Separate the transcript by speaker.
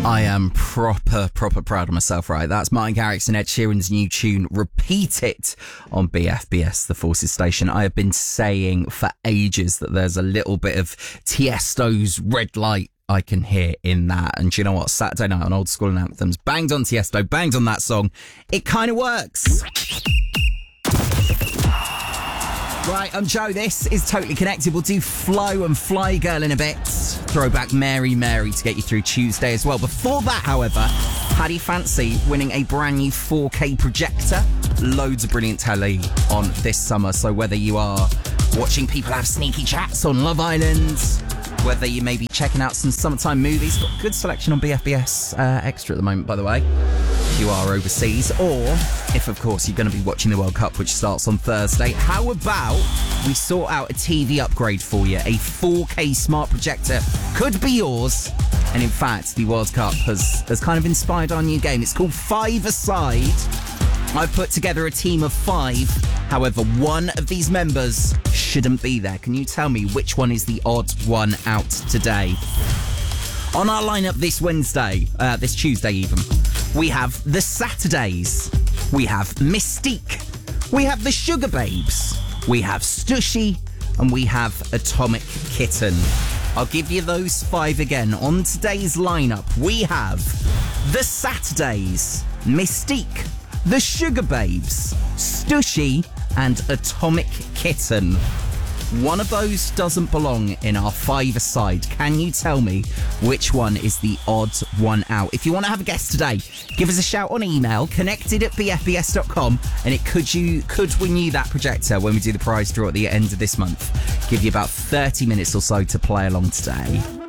Speaker 1: I am proper proud of myself, right? That's Martin Garrix and Ed Sheeran's new tune, Repeat It, on BFBS, the Forces station. I have been saying for ages that there's a little bit of Tiesto's Red Light I can hear in that. And do you know what? Saturday night on Old School and Anthems, banged on Tiesto, banged on that song. It kind of works. Right, I'm Joe. This is Totally Connected. We'll do Flow and Fly Girl in a bit. Throwback Mary to get you through Tuesday as well. Before that, however, how do you fancy winning a brand new 4K projector? Loads of brilliant telly on this summer. So whether you are watching people have sneaky chats on Love Island, whether you may be checking out some summertime movies, got a good selection on BFBS Extra at the moment, by the way, if you are overseas, or if, of course, you're going to be watching the World Cup, which starts on Thursday. How about we sort out a TV upgrade for you? A 4K smart projector could be yours. And in fact, the World Cup has kind of inspired our new game. It's called Five-A-Side. I've put together a team of 5. However, one of these members shouldn't be there. Can you tell me which one is the odd one out today? On our lineup this Tuesday even, we have the Saturdays, we have Mystique, we have the Sugar Babes, we have Stushy, and we have Atomic Kitten. I'll give you those 5 again. On today's lineup, we have the Saturdays, Mystique, the Sugar Babes, Stushy, and Atomic Kitten. One of those doesn't belong in our 5-a-side. Can you tell me which one is the odd one out? If you want to have a guess today, give us a shout on email, connected@bfbs.com, and it could win you that projector when we do the prize draw at the end of this month. Give you about 30 minutes or so to play along today.